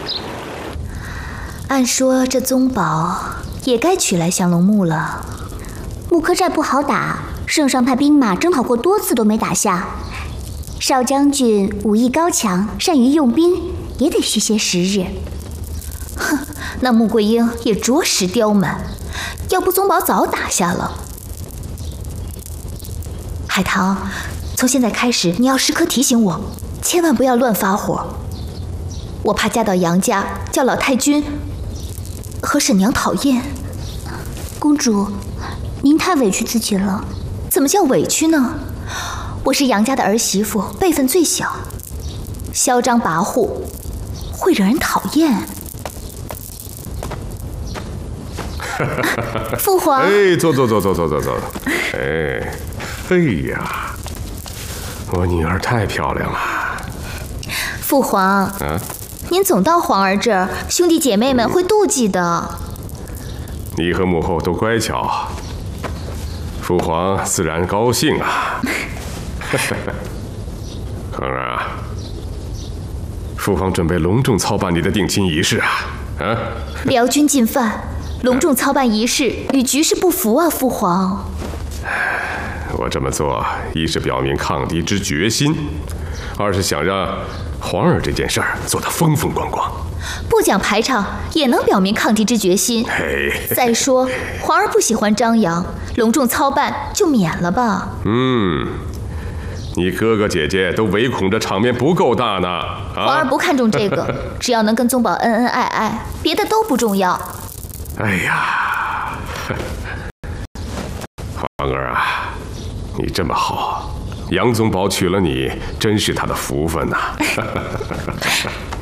按说这宗保也该取来降龙木了。 木柯寨不好打，圣上派兵马征讨过多次都没打下。少将军武艺高强，善于用兵，也得需些时日。 哼，那穆桂英也着实刁蛮，要不宗保早打下了。海棠，从现在开始，你要时刻提醒我，千万不要乱发火。我怕嫁到杨家，叫老太君和婶娘讨厌。 公主，您太委屈自己了。 怎么叫委屈呢？我是杨家的儿媳妇，辈分最小，嚣张跋扈会惹人讨厌。父皇， 哎，坐。哎呀，我女儿太漂亮了。 父皇，您总到皇儿这儿，兄弟姐妹们会妒忌的。 你和母后都乖巧，父皇自然高兴啊。恒儿啊，父皇准备隆重操办你的定亲仪式啊！ 辽军进犯，隆重操办仪式与局势不符啊，父皇。 我这么做，一是表明抗敌之决心，二是想让皇儿这件事儿做得风风光光。 不讲排场也能表明抗敌之决心。再说，皇儿不喜欢张扬，隆重操办就免了吧。 你哥哥姐姐都唯恐这场面不够大呢。 皇儿不看重这个，只要能跟宗保恩恩爱爱，别的都不重要。 哎呀，皇儿啊，你这么好，杨宗保娶了你，真是他的福分呐。